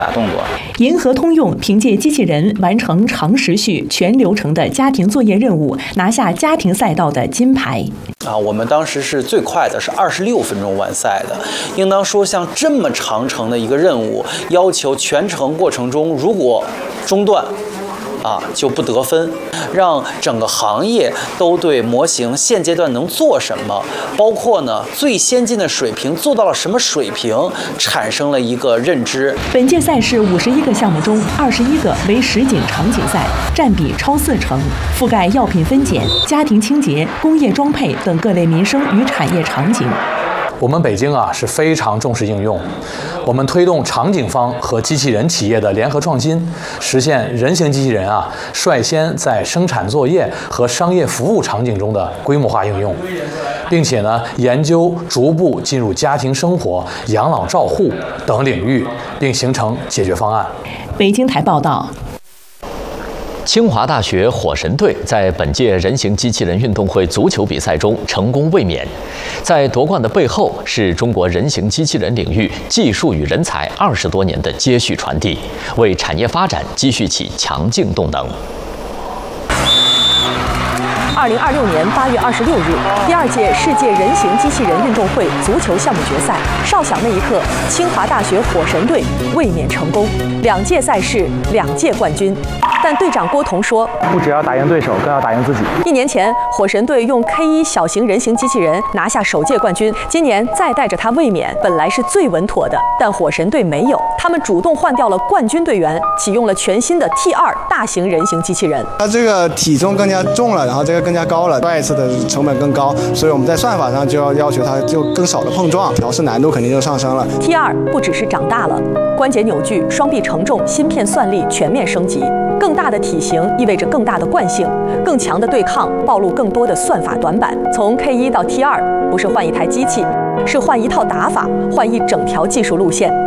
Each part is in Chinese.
动作。 银河通用凭借机器人完成长时序、全流程的家庭作业任务，拿下家庭赛道的金牌。 我们当时是最快的，是26分钟完赛的。应当说，像这么长程的一个任务，要求全程过程中如果中断，就不得分，让整个行业都对模型现阶段能做什么，包括呢最先进的水平做到了什么水平，产生了一个认知。 本届赛事51个项目中，21个为实景场景赛，占比超40%，覆盖药品分拣、家庭清洁、工业装配等各类民生与产业场景。 我们北京是非常重视应用，我们推动场景方和机器人企业的联合创新，实现人形机器人率先在生产作业和商业服务场景中的规模化应用，并且研究逐步进入家庭生活、养老照护等领域，并形成解决方案。 北京台报道。 清华大学火神队在本届人形机器人运动会足球比赛中成功卫冕，在夺冠的背后是中国人形机器人领域技术与人才20多年的接续传递，为产业发展积蓄起强劲动能。 2026年8月26日，第2届世界人形机器人运动会足球项目决赛哨响那一刻，清华大学火神队卫冕成功，2届赛事2届冠军。但队长郭彤说， 不只要打赢对手，更要打赢自己。 1年前，火神队用 K1小型人形机器人拿下首届冠军，今年再带着它卫冕，本来是最稳妥的，但火神队没有，他们主动换掉了冠军队员，启用了全新的 T2大型人形机器人。 它这个体重更加重了，然后这个更加高了，再次的成本更高，所以我们在算法上就要求它就更少的碰撞，调试难度肯定就上升了。 T2不只是长大了，关节扭矩、双臂承重、芯片算力全面升级。更大的体型意味着更大的惯性，更强的对抗暴露更多的算法短板。从 K1到 T2，不是换一台机器，是换一套打法，换一整条技术路线。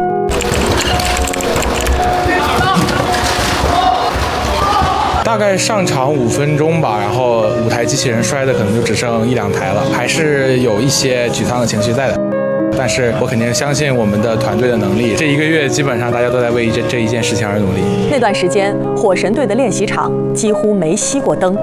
大概上场5分钟吧，然后5台机器人摔的可能就只剩1、2台了，还是有一些沮丧的情绪在的。但是我肯定相信我们的团队的能力。这1个月基本上大家都在为这一件事情而努力。 那段时间，火神队的练习场几乎没熄过灯。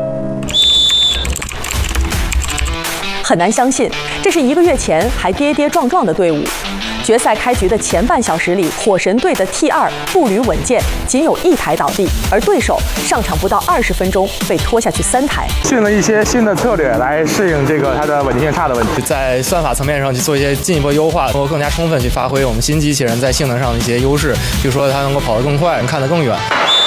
很难相信，这是1个月前还跌跌撞撞的队伍。决赛开局的前半小时里，火神队的 T2步履稳健，仅有1台倒地，而对手上场不到20分钟被拖下去3台。 训了一些新的策略来适应这个它的稳定性差的问题， 在算法层面上去做一些进一步优化，能够更加充分去发挥我们新机器人在性能上的一些优势，比如说它能够跑得更快，看得更远。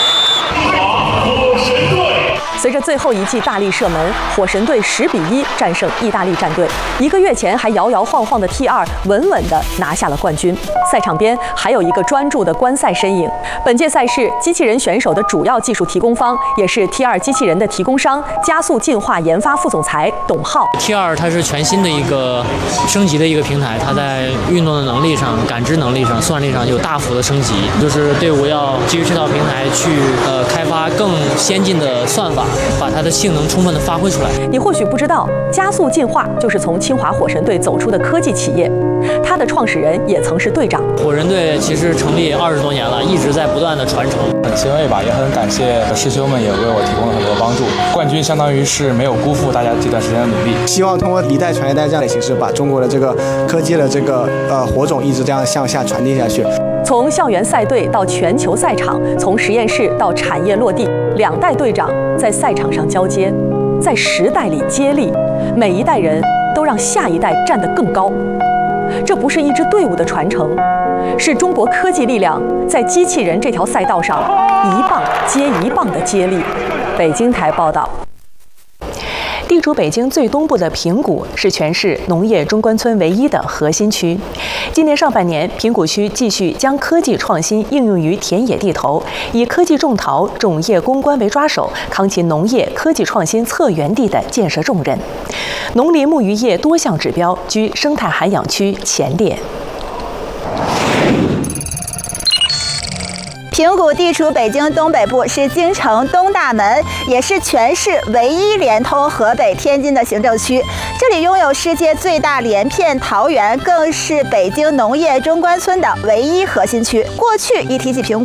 随着最后一记大力射门，火神队10比1战胜意大利战队。1个月前还摇摇晃晃的 T2稳稳地拿下了冠军。赛场边还有一个专注的观赛身影。本届赛事机器人选手的主要技术提供方，也是 T2机器人的提供商加速进化研发副总裁董浩。 T2它是全新的一个升级的一个平台，它在运动的能力上、感知能力上、算力上有大幅的升级。就是队伍要基于这套平台去开发更先进的算法，把它的性能充分的发挥出来。 你或许不知道，加速进化就是从清华火神队走出的科技企业，它的创始人也曾是队长。 火神队其实成立20多年了，一直在不断的传承。 很欣慰吧，也很感谢师兄们也为我提供了很多帮助。冠军相当于是没有辜负大家这段时间的努力。 希望通过一代传一代这样的形式，把中国的这个科技的这个火种一直这样向下传递下去。 从校园赛队到全球赛场，从实验室到产业落地，2代队长在赛场上交接，在时代里接力，每一代人都让下一代站得更高。这不是一支队伍的传承，是中国科技力量在机器人这条赛道上一棒接一棒的接力。北京台报道。 地处北京最东部的平谷是全市农业中关村唯一的核心区。今年上半年，平谷区继续将科技创新应用于田野地头，以科技种桃、种业攻关为抓手，扛起农业科技创新策源地的建设重任。农林牧渔业多项指标居生态涵养区前列。 平谷地处北京东北部，是京城东大门，也是全市唯一连通河北、天津的行政区。 这里拥有世界最大连片桃园，更是北京农业中关村的唯一核心区。过去一提起苹果，